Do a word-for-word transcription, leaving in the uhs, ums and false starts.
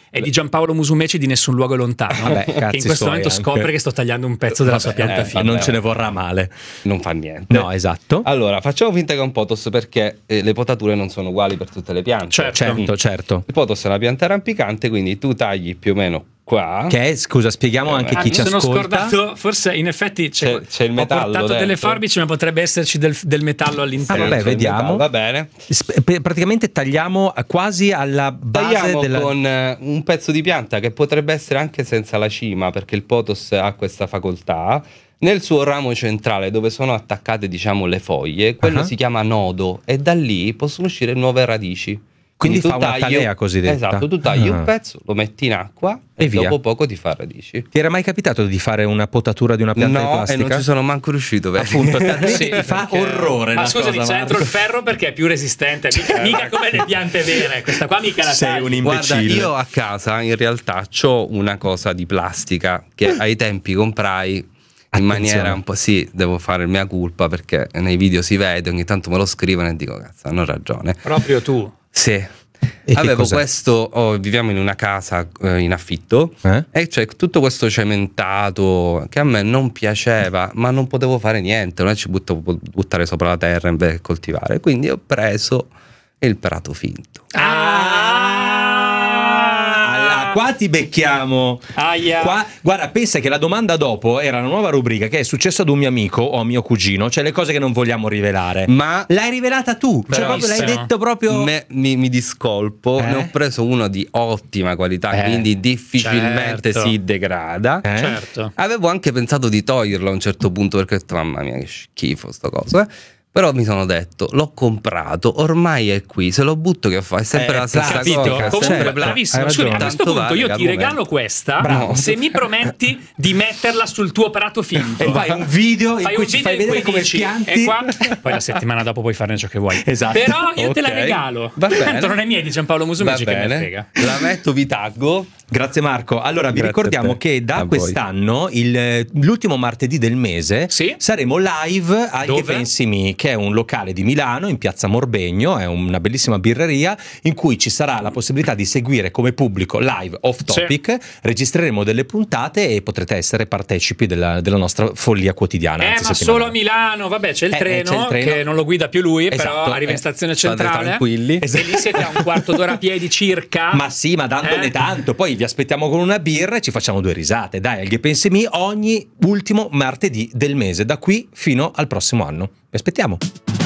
e di Giampaolo Musumeci di Nessun luogo lontano. Vabbè, che in questo momento anche. scopre che sto tagliando un pezzo della Vabbè, sua pianta eh, fina. non ce ne vorrà male. Non fa niente. No, esatto. Allora, facciamo finta che è un potos perché eh, le potature non sono uguali per tutte le piante. Certo. Certo, certo. Il potos è una pianta rampicante, quindi tu tagli più o meno qua. Che è, scusa, spieghiamo anche Ah, chi mi ci sono ascolta. scordato, forse in effetti c'è, C'è- c'è il metallo ho portato dentro. delle forbici, ma potrebbe esserci del, del metallo all'interno. Ah, vabbè, C'è il vediamo. metallo, va bene. Sp- per- praticamente tagliamo quasi alla base Tagliamo della... con eh, un pezzo di pianta che potrebbe essere anche senza la cima, perché il potos ha questa facoltà. Nel suo ramo centrale, dove sono attaccate, diciamo, le foglie, quello Ah. si chiama nodo e da lì possono uscire nuove radici. Quindi tu fa una tagli- talea cosiddetta. Esatto, tu tagli Ah. un pezzo, lo metti in acqua e, E via. dopo poco ti fa radici. Ti era mai capitato di fare una potatura di una pianta di No, e plastica? non ci sono manco riuscito. vedi? Appunto, talmente Sì, ti fa perché- orrore Ma la scusami, cosa, c'è dentro il Marco. ferro perché è più resistente, mica, mica come le piante vere. Questa qua mica la Sei tagli. un imbecille. Guarda, io a casa in realtà ho una cosa di plastica che ai tempi comprai in Attenzione. maniera un po', sì, devo fare il mea culpa perché nei video si vede, ogni tanto me lo scrivono e dico cazzo, hanno ragione. Proprio tu. Sì. E che Avevo cos'è? questo, oh, viviamo in una casa eh, in affitto Eh? e c'è tutto questo cementato che a me non piaceva, ma non potevo fare niente, non è che ci butto, buttare sopra la terra invece che coltivare, quindi ho preso il prato finto. Ah, qua ti becchiamo. Aia. Qua, guarda, pensa che la domanda dopo era una nuova rubrica che è successo ad un mio amico o a mio cugino, cioè le cose che non vogliamo rivelare. Ma L'hai rivelata tu, cioè proprio l'hai Bravissimo. detto proprio. me- mi, mi discolpo, Eh? ne ho preso uno di ottima qualità, Eh, quindi difficilmente certo. si degrada. Eh? Certo. Avevo anche pensato di toglierlo a un certo punto perché ho detto mamma mia che schifo sto coso, eh. Però mi sono detto l'ho comprato, ormai è qui, se lo butto che fa? È sempre Eh, la stessa capito? cosa. Comunque, sempre pla- bravissimo. hai Scusi, ragione. a questo Tanto punto vale, io ti Carlo regalo Mento. questa Bravo. se mi prometti di metterla sul tuo prato finto. E fai un video in Fai cui un ci video fai in vedere cui come dici, pianti. e qua, poi la settimana dopo puoi farne ciò che vuoi. Esatto. Però io te la Ok. regalo. Va bene. Tanto non è mia, di Giampaolo Va Musumeci, che me bene, frega. la metto, vi taggo. Grazie Marco. Allora vi Grazie a ricordiamo te. che da A voi. quest'anno, il- l'ultimo martedì del mese, Sì. saremo live a Dove? Che Pensi Mi, che è un locale di Milano in piazza Morbegno, è una bellissima birreria in cui ci sarà la possibilità di seguire come pubblico live off topic, registreremo delle puntate e potrete essere partecipi della, della nostra follia quotidiana. Eh, anzi, ma settimanale. solo a Milano, vabbè, c'è il, Eh, treno, c'è il treno. che non lo guida più lui, Esatto, però arriva eh, in stazione state centrale. tranquilli. E lì siete a un quarto d'ora a piedi circa. Ma sì, ma dandone Eh? tanto. Poi vi aspettiamo con una birra e ci facciamo due risate. Dai, al Che Pensi Mi ogni ultimo martedì del mese, da qui fino al prossimo anno. Vi aspettiamo.